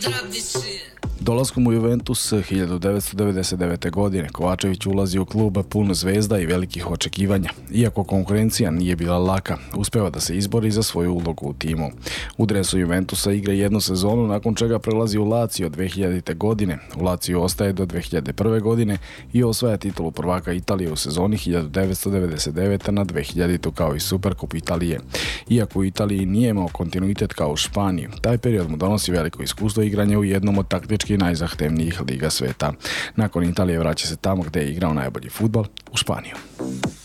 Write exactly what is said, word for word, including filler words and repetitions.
Dolaskom u Juventus hiljadu devetsto devedeset devete. godine Kovačević ulazi u klub pun zvezda i velikih očekivanja. Iako konkurencija nije bila laka, uspeva da se izbori za svoju ulogu u timu. U dresu Juventusa igra jednu sezonu, nakon čega prelazi u Lazio dve hiljadite. godine. U Lazio ostaje do dve hiljade prve. godine i osvaja titulu prvaka Italije u sezoni hiljadu devetsto devedeset devete. na dve hiljaditu. kao i Superkup Italije. Iako u Italiji nije imao kontinuitet kao u Španiji, taj period mu donosi veliko iskustvo igranja u jednom od taktički najzahtevnijih liga sveta. Nakon Italije vraća se tamo gde je igrao najbolji fudbal, u Španiju.